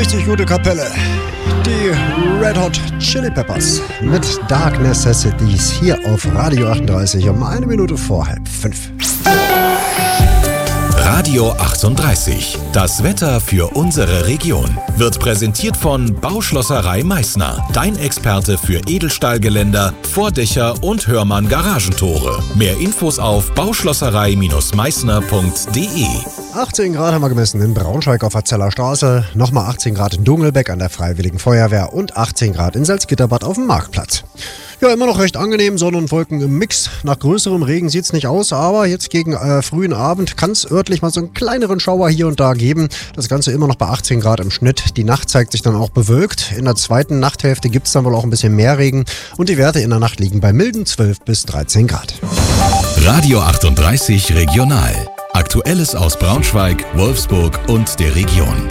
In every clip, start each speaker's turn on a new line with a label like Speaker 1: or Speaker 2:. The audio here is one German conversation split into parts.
Speaker 1: Richtig gute Kapelle. Die Red Hot Chili Peppers mit Dark Necessities hier auf Radio 38 um 1 Minute vor 4:30.
Speaker 2: Radio 38. Das Wetter für unsere Region wird präsentiert von Bauschlosserei Meißner. Dein Experte für Edelstahlgeländer, Vordächer und Hörmann Garagentore. Mehr Infos auf bauschlosserei-meißner.de.
Speaker 1: 18 Grad haben wir gemessen in Braunschweig auf der Zeller Straße, nochmal 18 Grad in Dungelbeck an der Freiwilligen Feuerwehr und 18 Grad in Salzgitterbad auf dem Marktplatz. Ja, immer noch recht angenehm, Sonne und Wolken im Mix. Nach größerem Regen sieht es nicht aus, aber jetzt gegen frühen Abend kann es örtlich mal so einen kleineren Schauer hier und da geben. Das Ganze immer noch bei 18 Grad im Schnitt. Die Nacht zeigt sich dann auch bewölkt. In der zweiten Nachthälfte gibt es dann wohl auch ein bisschen mehr Regen und die Werte in der Nacht liegen bei milden 12 bis 13 Grad.
Speaker 2: Radio 38 Regional. Aktuelles aus Braunschweig, Wolfsburg und der Region.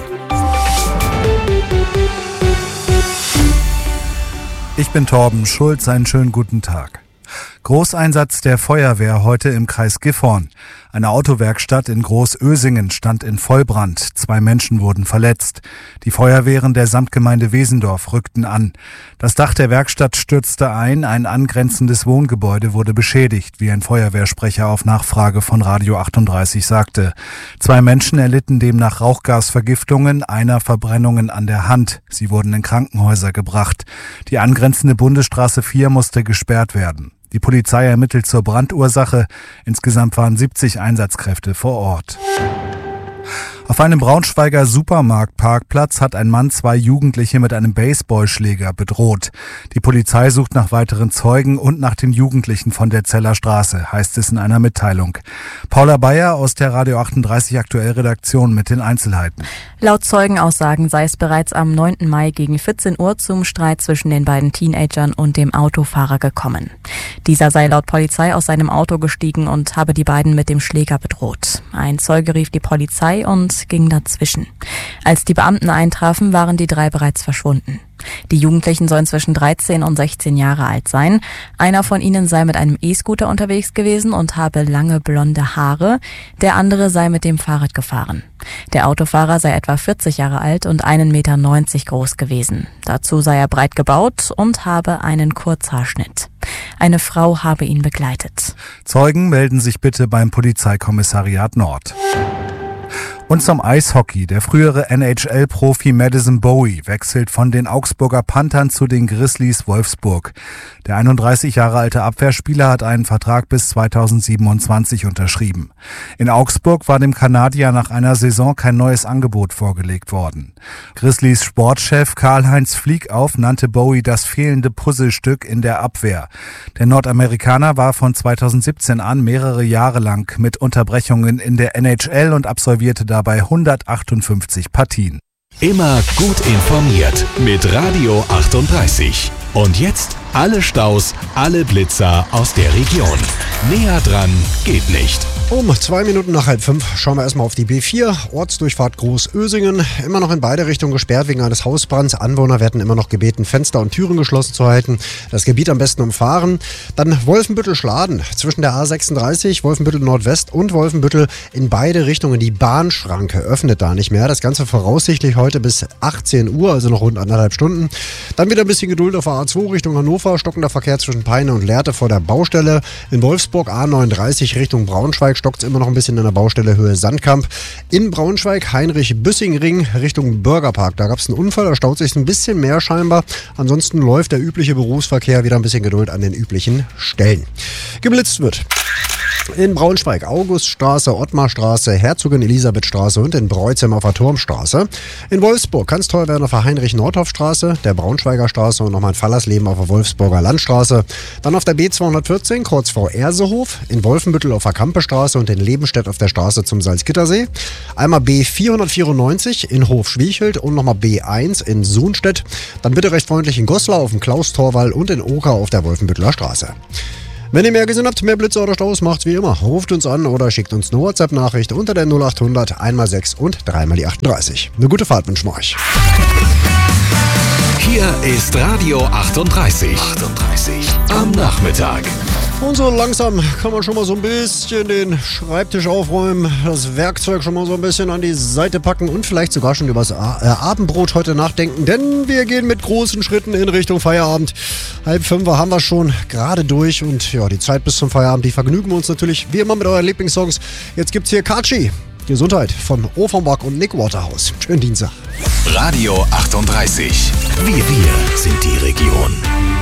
Speaker 3: Ich bin Torben Schulz, einen schönen guten Tag. Großeinsatz der Feuerwehr heute im Kreis Gifhorn. Eine Autowerkstatt in Großösingen stand in Vollbrand. 2 Menschen wurden verletzt. Die Feuerwehren der Samtgemeinde Wesendorf rückten an. Das Dach der Werkstatt stürzte ein angrenzendes Wohngebäude wurde beschädigt, wie ein Feuerwehrsprecher auf Nachfrage von Radio 38 sagte. 2 Menschen erlitten demnach Rauchgasvergiftungen, einer Verbrennungen an der Hand. Sie wurden in Krankenhäuser gebracht. Die angrenzende Bundesstraße 4 musste gesperrt werden. Die Polizei ermittelt zur Brandursache. Insgesamt waren 70 Einsatzkräfte vor Ort. Auf einem Braunschweiger Supermarktparkplatz hat ein Mann 2 Jugendliche mit einem Baseballschläger bedroht. Die Polizei sucht nach weiteren Zeugen und nach den Jugendlichen von der Zeller Straße, heißt es in einer Mitteilung. Paula Bayer aus der Radio 38 Aktuell-Redaktion mit den Einzelheiten.
Speaker 4: Laut Zeugenaussagen sei es bereits am 9. Mai gegen 14 Uhr zum Streit zwischen den beiden Teenagern und dem Autofahrer gekommen. Dieser sei laut Polizei aus seinem Auto gestiegen und habe die beiden mit dem Schläger bedroht. Ein Zeuge rief die Polizei und ging dazwischen. Als die Beamten eintrafen, waren die 3 bereits verschwunden. Die Jugendlichen sollen zwischen 13 und 16 Jahre alt sein. Einer von ihnen sei mit einem E-Scooter unterwegs gewesen und habe lange blonde Haare. Der andere sei mit dem Fahrrad gefahren. Der Autofahrer sei etwa 40 Jahre alt und 1,90 Meter groß gewesen. Dazu sei er breit gebaut und habe einen Kurzhaarschnitt. Eine Frau habe ihn begleitet.
Speaker 3: Zeugen melden sich bitte beim Polizeikommissariat Nord. Und zum Eishockey. Der frühere NHL-Profi Madison Bowie wechselt von den Augsburger Panthern zu den Grizzlies Wolfsburg. Der 31 Jahre alte Abwehrspieler hat einen Vertrag bis 2027 unterschrieben. In Augsburg war dem Kanadier nach einer Saison kein neues Angebot vorgelegt worden. Grizzlies Sportchef Karl-Heinz Fliegauf nannte Bowie das fehlende Puzzlestück in der Abwehr. Der Nordamerikaner war von 2017 an mehrere Jahre lang mit Unterbrechungen in der NHL und absolvierte dabei 158 Partien.
Speaker 2: Immer gut informiert mit Radio 38. Und jetzt alle Staus, alle Blitzer aus der Region. Näher dran geht nicht.
Speaker 1: Um 2 Minuten nach 4:30 schauen wir erstmal auf die B4, Ortsdurchfahrt Großösingen. Immer noch in beide Richtungen gesperrt wegen eines Hausbrands. Anwohner werden immer noch gebeten, Fenster und Türen geschlossen zu halten. Das Gebiet am besten umfahren. Dann Wolfenbüttel-Schladen zwischen der A36, Wolfenbüttel Nordwest und Wolfenbüttel in beide Richtungen. Die Bahnschranke öffnet da nicht mehr. Das Ganze voraussichtlich heute bis 18 Uhr, also noch rund 1,5 Stunden. Dann wieder ein bisschen Geduld auf der A2 Richtung Hannover. Stockender Verkehr zwischen Peine und Lehrte vor der Baustelle. In Wolfsburg A39 Richtung Braunschweig stockt es immer noch ein bisschen an der Baustelle Höhe Sandkamp. In Braunschweig Heinrich-Büssing-Ring Richtung Bürgerpark. Da gab es einen Unfall, da staut sich ein bisschen mehr scheinbar. Ansonsten läuft der übliche Berufsverkehr, wieder ein bisschen Geduld an den üblichen Stellen. Geblitzt wird in Braunschweig Auguststraße, Ottmarstraße, Herzogin-Elisabeth-Straße und in Breuzheim auf der Turmstraße. In Wolfsburg kann es teuer werden auf der Heinrich-Nordhoff-Straße, der Braunschweiger Straße und nochmal in Fallersleben auf der Wolfsburger Landstraße. Dann auf der B214 Kreuzvor Ersehof, in Wolfenbüttel auf der Kampestraße und in Lebenstedt auf der Straße zum Salzgittersee. Einmal B494 in Hofschwiechelt und nochmal B1 in Sohnstedt. Dann bitte recht freundlich in Goslar auf dem Klaus-Torwall und in Oker auf der Wolfenbütteler Straße. Wenn ihr mehr gesehen habt, mehr Blitze oder Staus, macht's wie immer. Ruft uns an oder schickt uns eine WhatsApp-Nachricht unter der 0800 1x6 und 3x38. Eine gute Fahrt wünschen wir euch.
Speaker 2: Hier ist Radio 38. Am Nachmittag.
Speaker 1: Und so langsam kann man schon mal so ein bisschen den Schreibtisch aufräumen, das Werkzeug schon mal so ein bisschen an die Seite packen und vielleicht sogar schon über das Abendbrot heute nachdenken, denn wir gehen mit großen Schritten in Richtung Feierabend. 4:30 haben wir schon gerade durch und ja, die Zeit bis zum Feierabend, die vergnügen wir uns natürlich wie immer mit euren Lieblingssongs. Jetzt gibt's hier Katschi. Gesundheit von Offenbach und Nick Waterhouse. Schönen Dienstag.
Speaker 2: Radio 38. Wir sind die Region.